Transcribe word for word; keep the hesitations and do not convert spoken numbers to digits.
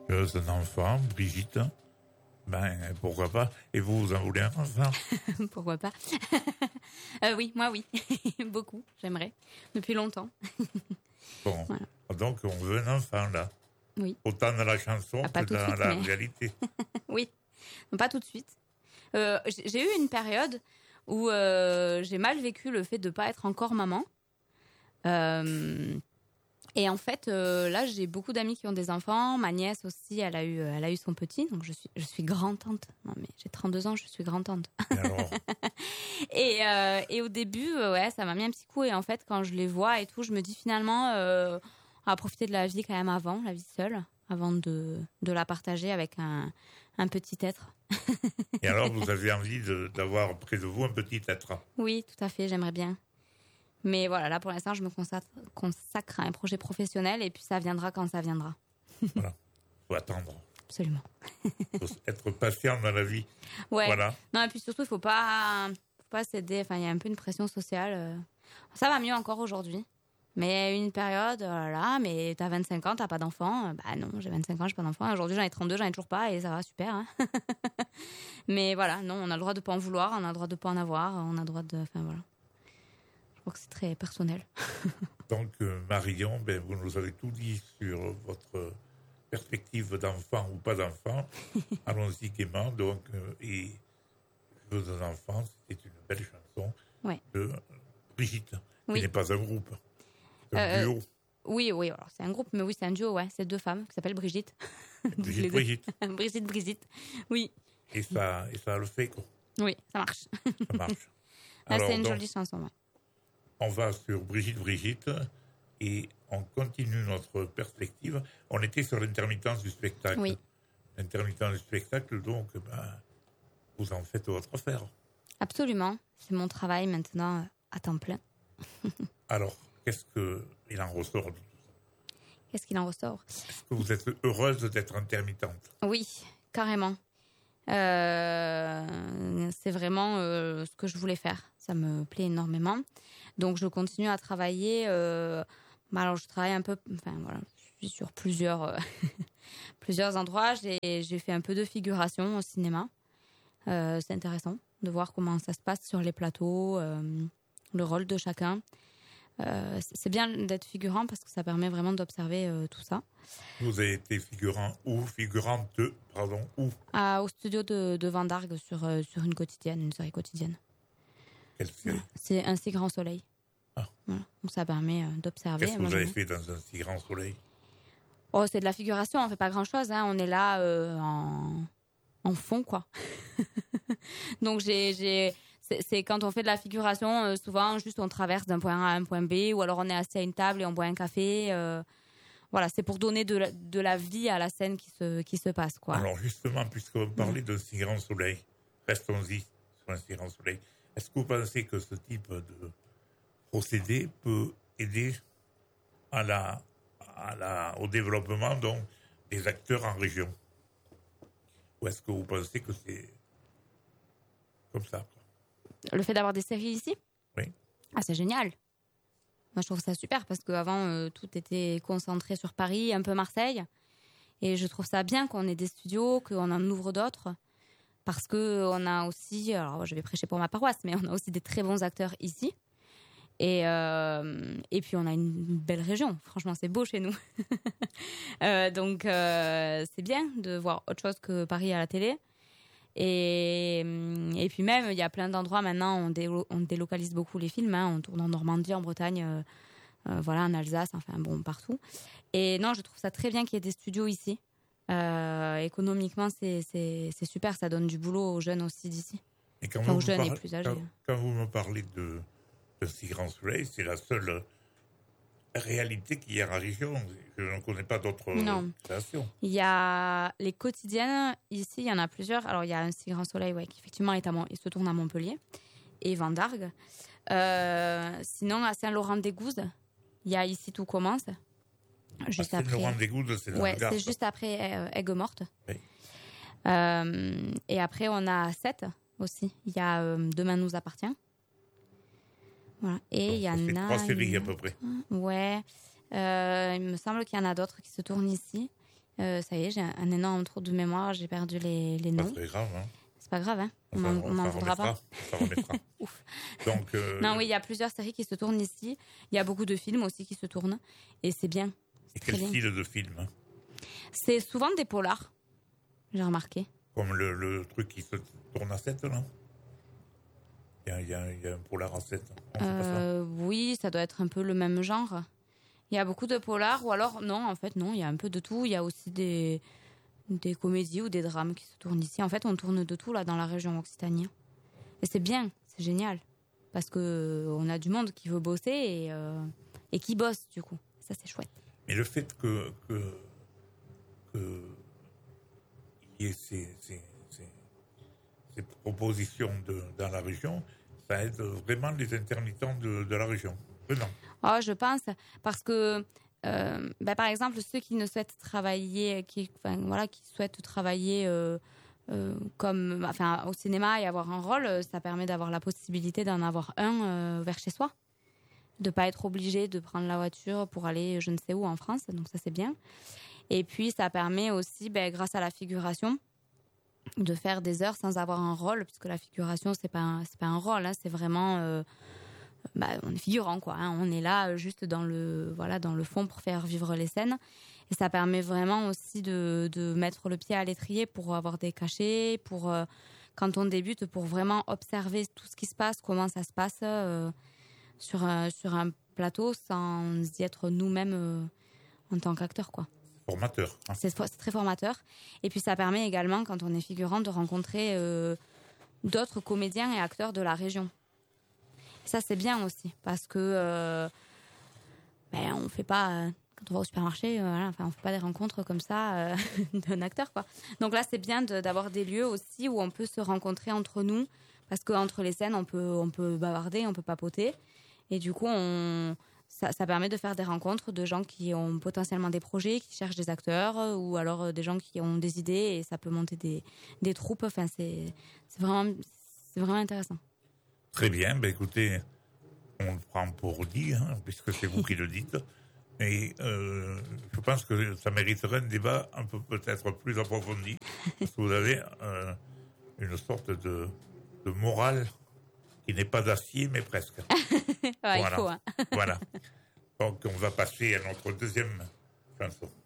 euh, un enfant, Brigitte. Ben, pourquoi pas. Et vous, vous en voulez un enfant? Pourquoi pas. euh, Oui, moi oui. Beaucoup, j'aimerais. Depuis longtemps. Bon, voilà. Donc on veut un enfant, là. Oui. Autant dans la chanson ah, que dans suite, la mais... réalité. Oui, non, pas tout de suite. Euh, j'ai eu une période où euh, j'ai mal vécu le fait de ne pas être encore maman. Euh... Et en fait, euh, là, j'ai beaucoup d'amis qui ont des enfants. Ma nièce aussi, elle a eu, elle a eu son petit. Donc, je suis, je suis grand-tante. Non, mais j'ai trente-deux ans, je suis grand-tante. Et alors et, euh, et au début, euh, ouais, ça m'a mis un petit coup. Et en fait, quand je les vois et tout, je me dis finalement, euh, on va profiter de la vie quand même avant, la vie seule, avant de, de la partager avec un, un petit être. Et alors, vous avez envie de, d'avoir près de vous un petit être? Oui, tout à fait, j'aimerais bien. Mais voilà, là, pour l'instant, je me consacre, consacre à un projet professionnel et puis ça viendra quand ça viendra. Voilà. Faut attendre. Absolument. Faut être patient dans la vie. Ouais. Voilà. Non, et puis surtout, il faut pas, faut pas céder. Enfin, il y a un peu une pression sociale. Ça va mieux encore aujourd'hui. Mais une période, oh là là, mais t'as vingt-cinq ans, t'as pas d'enfant. Bah non, j'ai vingt-cinq ans, j'ai pas d'enfant. Aujourd'hui, j'en ai trente-deux, j'en ai toujours pas et ça va super. Hein. Mais voilà, non, on a le droit de pas en vouloir, on a le droit de pas en avoir, on a le droit de... Enfin, voilà. Je crois que c'est très personnel. Donc, euh, Marion, ben, vous nous avez tout dit sur votre perspective d'enfant ou pas d'enfant. Allons-y gaiement. Donc, euh, et Je veux un enfant, c'était une belle chanson ouais. de Brigitte, oui. qui n'est pas un groupe, c'est un euh, duo. Oui, oui, alors c'est un groupe, mais oui, c'est un duo, ouais. C'est deux femmes qui s'appellent Brigitte. Brigitte, Brigitte. Brigitte, Brigitte, oui. Et ça, et ça le fait, quoi. Oui, ça marche. Ça marche. Ah, alors, c'est une donc, jolie chanson, ouais. On va sur Brigitte, Brigitte, et on continue notre perspective. On était sur l'intermittence du spectacle. Oui. L'intermittence du spectacle, donc, ben, vous en faites votre affaire. Absolument. C'est mon travail maintenant à temps plein. Alors, qu'est-ce qu'il en ressort de tout ça? Qu'est-ce qu'il en ressort? Est-ce que vous êtes heureuse d'être intermittente? Oui, carrément. Euh, c'est vraiment euh, ce que je voulais faire. Ça me plaît énormément. Donc, je continue à travailler. Euh, bah alors, je travaille un peu... Enfin, voilà. Je suis sur plusieurs, euh, plusieurs endroits. J'ai, j'ai fait un peu de figuration au cinéma. Euh, c'est intéressant de voir comment ça se passe sur les plateaux, euh, le rôle de chacun. Euh, c'est bien d'être figurant parce que ça permet vraiment d'observer euh, tout ça. Vous avez été figurant où? Figurante, pardon, où? Ah, au studio de, de Van Dargue sur, euh, sur une quotidienne, une série quotidienne. Quelle série? C'est Un si grand soleil. Ah. Voilà. Donc ça permet euh, d'observer. Qu'est-ce que vous avez fait dans Un si grand soleil? Oh, c'est de la figuration, on fait pas grand-chose. Hein. On est là euh, en, en fond, quoi. Donc j'ai... j'ai... C'est, c'est quand on fait de la figuration, euh, souvent, juste on traverse d'un point A à un point B, ou alors on est assis à une table et on boit un café. Euh, voilà, c'est pour donner de la, de la vie à la scène qui se, qui se passe, quoi. Alors justement, puisque vous parlez mmh. d'un si grand soleil, restons-y sur un si grand soleil. Est-ce que vous pensez que ce type de procédé peut aider à la, à la, au développement donc, des acteurs en région? Ou est-ce que vous pensez que c'est comme ça, quoi? Le fait d'avoir des séries ici? Oui. Ah, c'est génial. Moi, je trouve ça super parce qu'avant, euh, tout était concentré sur Paris, un peu Marseille. Et je trouve ça bien qu'on ait des studios, qu'on en ouvre d'autres. Parce qu'on a aussi, alors je vais prêcher pour ma paroisse, mais on a aussi des très bons acteurs ici. Et, euh, et puis, on a une belle région. Franchement, c'est beau chez nous. euh, donc, euh, c'est bien de voir autre chose que Paris à la télé. Et, et puis même, il y a plein d'endroits maintenant, on, délo- on délocalise beaucoup les films. Hein, on tourne en Normandie, en Bretagne, euh, euh, voilà, en Alsace, enfin bon, partout. Et non, je trouve ça très bien qu'il y ait des studios ici. Euh, économiquement, c'est, c'est, c'est super, ça donne du boulot aux jeunes aussi d'ici. Et quand enfin, vous aux jeunes parlez, et plus âgés. Quand, quand vous me parlez de, de si grand soleil, c'est la seule réalité qu'il y a en région. Je ne connais pas d'autres non. créations. Il y a les quotidiennes, ici, il y en a plusieurs. Alors, il y a Un si grand soleil, ouais, qui effectivement est à Mont- il se tourne à Montpellier, et Van Dargue. Euh, sinon, à Saint-Laurent-des-Gouzes, il y a Ici tout commence. Juste à Saint-Laurent-des-Gouzes, c'est dans ouais, le Gard. C'est juste après euh, Aigues-Mortes. Oui. Euh, et après, on a Sète aussi. Il y a euh, Demain nous appartient. Voilà. Et il y en a... trois séries à peu près. Ouais. Euh, il me semble qu'il y en a d'autres qui se tournent ici. Euh, ça y est, j'ai un, un énorme trou de mémoire, j'ai perdu les, les noms. Pas très grave, hein. C'est pas grave, hein. On Ça, m'en- on m'en ça voudra remettra, pas. ça remettra. Ouf. Donc, euh, Non, oui, il y a plusieurs séries qui se tournent ici. Il y a beaucoup de films aussi qui se tournent. Et c'est bien. et C'est quel très bien. style de film, hein? C'est souvent des polars, j'ai remarqué. Comme le, le truc qui se tourne à sept, là. Il y a, il y a- il y a un polar à sept. Non, c'est pas ça. Euh, oui, ça doit être un peu le même genre. Il y a beaucoup de polars, ou alors, non, en fait, non, il y a un peu de tout. Il y a aussi des, des comédies ou des drames qui se tournent ici. En fait, on tourne de tout, là, dans la région Occitanie. Et c'est bien, c'est génial. Parce que on a du monde qui veut bosser et, euh, et qui bosse, du coup. Ça, c'est chouette. Mais le fait que, que, que il y ait ces, ces, ces, ces propositions de, dans la région, ça aide vraiment les intermittents de, de la région. Vraiment. Oh, je pense, parce que, euh, ben, par exemple, ceux qui ne souhaitent travailler, qui, enfin, voilà, qui souhaitent travailler euh, euh, comme, enfin, au cinéma et avoir un rôle, euh, ça permet d'avoir la possibilité d'en avoir un euh, vers chez soi, de pas être obligé de prendre la voiture pour aller je ne sais où en France, donc ça c'est bien. Et puis ça permet aussi, ben, grâce à la figuration, de faire des heures sans avoir un rôle, puisque la figuration c'est pas un, c'est pas un rôle, hein, c'est vraiment euh, bah, on est figurant quoi, hein. On est là euh, juste dans le voilà dans le fond pour faire vivre les scènes, et ça permet vraiment aussi de, de mettre le pied à l'étrier pour avoir des cachets, pour euh, quand on débute, pour vraiment observer tout ce qui se passe, comment ça se passe euh, sur un, sur un plateau sans y être nous-mêmes euh, en tant qu'acteur quoi. Formateur. Hein. C'est, c'est très formateur. Et puis ça permet également, quand on est figurant, de rencontrer euh, d'autres comédiens et acteurs de la région. Ça, c'est bien aussi, parce que euh, ben, on fait pas, euh, quand on va au supermarché, euh, voilà, enfin, on fait pas des rencontres comme ça euh, d'un acteur, quoi. Donc là, c'est bien de, d'avoir des lieux aussi où on peut se rencontrer entre nous, parce qu'entre les scènes, on peut, on peut bavarder, on peut papoter. Et du coup, on... Ça, ça permet de faire des rencontres de gens qui ont potentiellement des projets, qui cherchent des acteurs, euh, ou alors euh, des gens qui ont des idées, et ça peut monter des, des troupes. Enfin, c'est, c'est, vraiment, c'est vraiment intéressant. Très bien. Ben, écoutez, on le prend pour dit, hein, puisque c'est vous qui le dites. Et euh, je pense que ça mériterait un débat un peu peut-être plus approfondi, parce que vous avez euh, une sorte de, de morale qui n'est pas d'acier, mais presque. Ouais, Voilà. il faut. Hein. Voilà. Donc, on va passer à notre deuxième chanson.